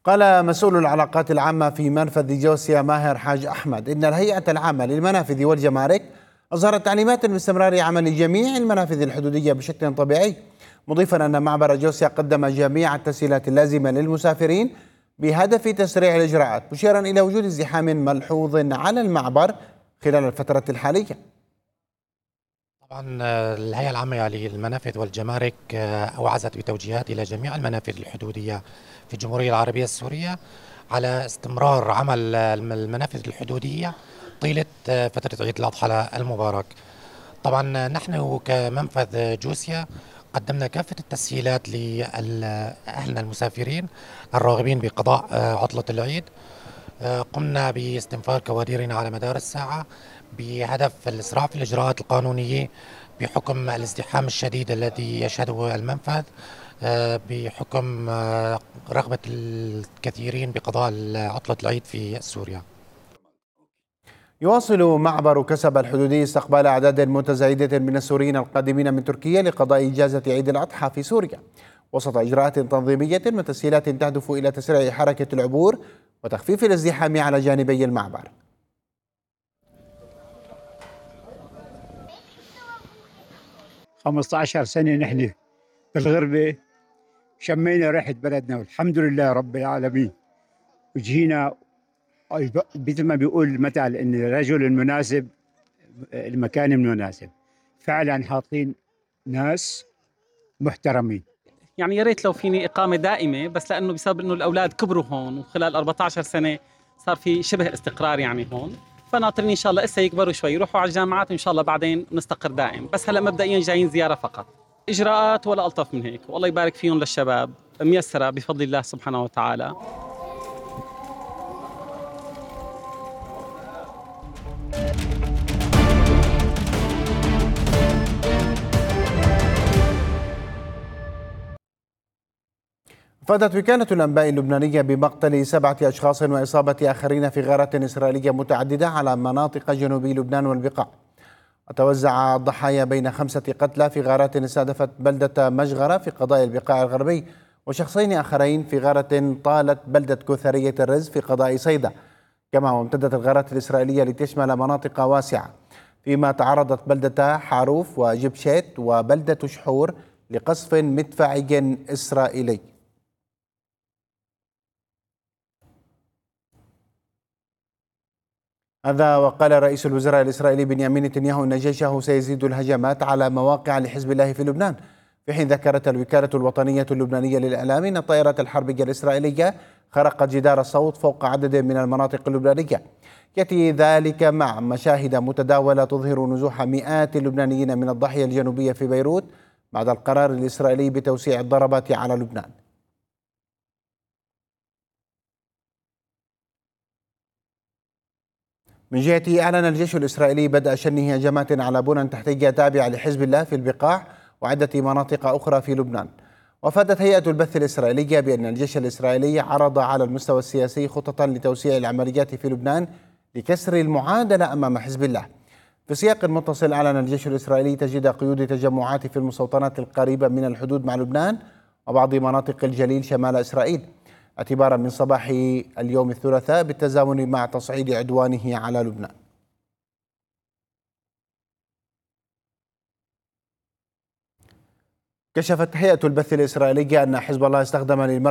قال مسؤول العلاقات العامة في منفذ جوسيا ماهر حاج أحمد إن الهيئة العامة للمنافذ والجمارك أصدرت تعليمات باستمرار عمل جميع المنافذ الحدودية بشكل طبيعي، مضيفا أن معبر جوسيا قدم جميع التسهيلات اللازمة للمسافرين بهدف تسريع الإجراءات، مشيرا إلى وجود ازدحام ملحوظ على المعبر خلال الفترة الحالية. طبعا الهيئة العامة للمنافذ والجمارك أوعزت بتوجيهات إلى جميع المنافذ الحدودية في الجمهورية العربية السورية على استمرار عمل المنافذ الحدودية طيلة فترة عيد الأضحى المبارك. طبعا نحن كمنفذ جوسيا قدمنا كافة التسهيلات لأهلنا المسافرين الراغبين بقضاء عطلة العيد. قمنا باستنفار كوادرنا على مدار الساعة بهدف الإسراع في الإجراءات القانونية بحكم الازدحام الشديد الذي يشهده المنفذ، بحكم رغبة الكثيرين بقضاء عطلة العيد في سوريا. يواصل معبر كسبة الحدودي استقبال أعداد متزايدة من السوريين القادمين من تركيا لقضاء إجازة عيد الأضحى في سوريا، وسط إجراءات تنظيمية وتسهيلات تهدف إلى تسريع حركة العبور وتخفيف الازدحام على جانبي المعبر. 15 سنة نحن بالغربة، شمينا ريحة بلدنا والحمد لله رب العالمين، وجينا مثل ما بيقول المثل إن الرجل المناسب المكان المناسب. فعلا حاطين ناس محترمين. يعني يا ريت لو فيني إقامة دائمة، بس لأنه بسبب إنه الأولاد كبروا هون وخلال 14 سنة صار في شبه استقرار يعني هون، فناطرين إن شاء الله إسا يكبروا شوي يروحوا على الجامعات وإن شاء الله بعدين نستقر دائم، بس هلا مبدئيا جايين زيارة فقط. إجراءات ولا ألطف من هيك، والله يبارك فيهم للشباب، ميسرة بفضل الله سبحانه وتعالى. أفادت وكالة الأنباء اللبنانية بمقتل 7 أشخاص وإصابة آخرين في غارات إسرائيلية متعددة على مناطق جنوب لبنان والبقاع. وتوزع الضحايا بين 5 قتلى في غارات استهدفت بلدة مجغرة في قضاء البقاع الغربي، وشخصين آخرين في غارة طالت بلدة كوثرية الرز في قضاء صيدا. كما وامتدت الغارات الإسرائيلية لتشمل مناطق واسعة، فيما تعرضت بلدة حاروف وجبشيت وبلدة شحور لقصف مدفعي إسرائيلي. هذا وقال رئيس الوزراء الإسرائيلي بنيامين نتنياهو أن جيشه سيزيد الهجمات على مواقع لحزب الله في لبنان، في حين ذكرت الوكالة الوطنية اللبنانية للإعلام أن الطائرات الحربية الإسرائيلية خرقت جدار الصوت فوق عدد من المناطق اللبنانية. يأتي ذلك مع مشاهد متداولة تظهر نزوح مئات اللبنانيين من الضاحية الجنوبية في بيروت بعد القرار الإسرائيلي بتوسيع الضربات على لبنان. من جهته أعلن الجيش الإسرائيلي بدء شن هجمات على بنى تحتية تابعة لحزب الله في البقاع وعدة مناطق أخرى في لبنان. وافادت هيئة البث الإسرائيلية بأن الجيش الإسرائيلي عرض على المستوى السياسي خططا لتوسيع العمليات في لبنان لكسر المعادلة أمام حزب الله. في سياق متصل أعلن الجيش الإسرائيلي تجديد قيود تجمعات في المستوطنات القريبة من الحدود مع لبنان وبعض مناطق الجليل شمال إسرائيل اعتبارا من صباح اليوم الثلاثاء، بالتزامن مع تصعيد عدوانه على لبنان. كشفت هيئة البث الإسرائيلية أن حزب الله استخدم للمرة